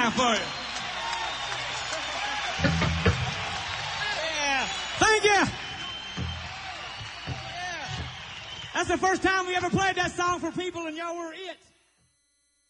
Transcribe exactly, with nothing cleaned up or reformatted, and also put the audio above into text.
time for you. Yeah. Thank you. Yeah. That's the first time we ever played that song for people, and y'all were it.